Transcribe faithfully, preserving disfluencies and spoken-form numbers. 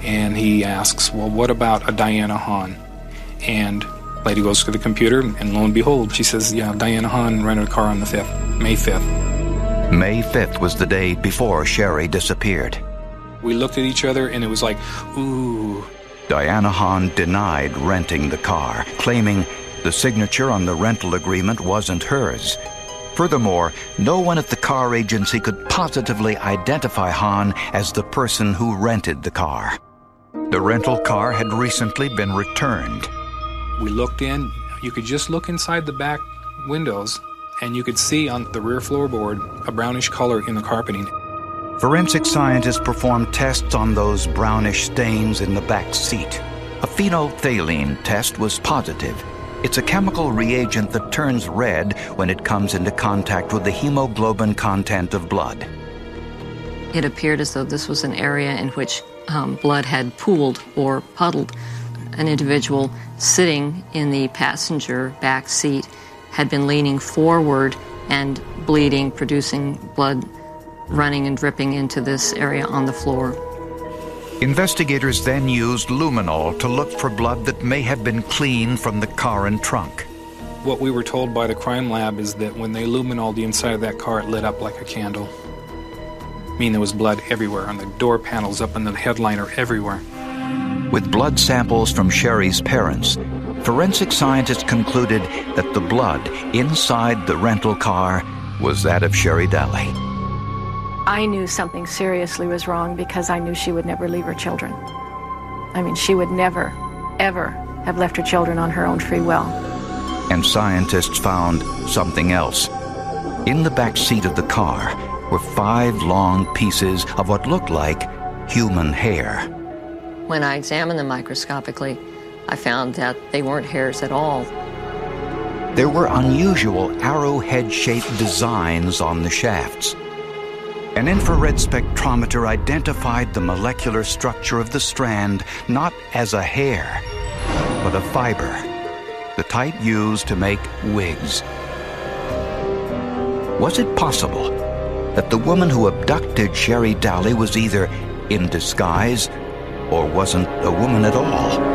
And he asks, well, what about a Diana Hahn? And lady goes to the computer, and lo and behold, she says, yeah, Diana Hahn rented a car on the fifth, May fifth. May fifth was the day before Sherry disappeared. We looked at each other, and it was like, ooh. Diana Hahn denied renting the car, claiming the signature on the rental agreement wasn't hers. Furthermore, no one at the car agency could positively identify Hahn as the person who rented the car. The rental car had recently been returned. We looked in. You could just look inside the back windows, and you could see on the rear floorboard a brownish color in the carpeting. Forensic scientists performed tests on those brownish stains in the back seat. A phenolphthalein test was positive. It's a chemical reagent that turns red when it comes into contact with the hemoglobin content of blood. It appeared as though this was an area in which um, blood had pooled or puddled. An individual sitting in the passenger back seat had been leaning forward and bleeding, producing blood running and dripping into this area on the floor. Investigators then used luminol to look for blood that may have been cleaned from the car and trunk. What we were told by the crime lab is that when they luminoled the inside of that car, it lit up like a candle. I mean, there was blood everywhere, on the door panels, up in the headliner, everywhere. With blood samples from Sherry's parents, forensic scientists concluded that the blood inside the rental car was that of Sherry Daly. I knew something seriously was wrong because I knew she would never leave her children. I mean, she would never, ever have left her children on her own free will. And scientists found something else. In the back seat of the car were five long pieces of what looked like human hair. When I examined them microscopically, I found that they weren't hairs at all. There were unusual arrowhead-shaped designs on the shafts. An infrared spectrometer identified the molecular structure of the strand not as a hair, but a fiber, the type used to make wigs. Was it possible that the woman who abducted Sherry Daly was either in disguise or wasn't a woman at all?